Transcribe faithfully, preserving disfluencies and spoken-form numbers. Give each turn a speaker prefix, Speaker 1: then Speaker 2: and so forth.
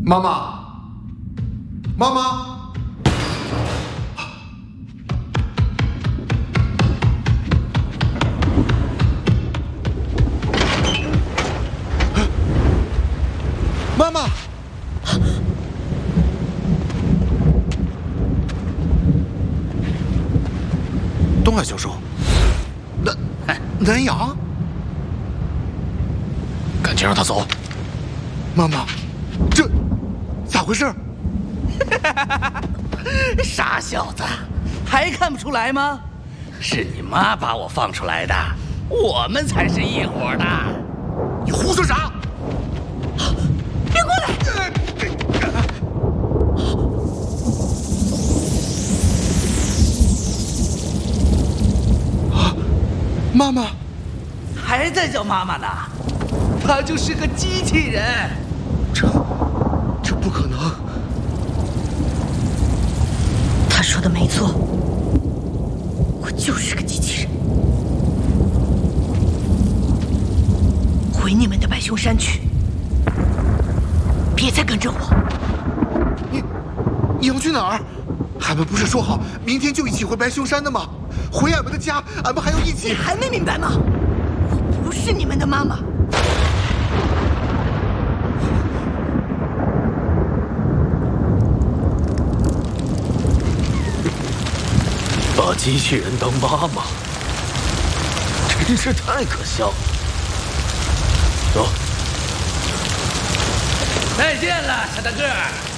Speaker 1: 妈妈，妈妈，妈妈，东海教授，南南阳，
Speaker 2: 赶紧让他走。
Speaker 1: 妈妈，这咋回事？
Speaker 3: 傻小子，还看不出来吗？是你妈把我放出来的，我们才是一伙的。
Speaker 1: 你胡说啥？
Speaker 3: 别过来！
Speaker 1: 啊，妈妈，
Speaker 3: 还在叫妈妈呢？她就是个机器人。
Speaker 1: 这，这不可能。
Speaker 4: 他说的没错，我就是个机器人。回你们的白熊山去，别再跟着我。
Speaker 1: 你，你要去哪儿？俺们不是说好明天就一起回白熊山的吗？回俺们的家，俺们还要一起。
Speaker 4: 你还没明白吗？我不是你们的妈妈。
Speaker 2: 把机器人当妈妈，真是太可笑了。走。
Speaker 3: 再见了，小大个儿。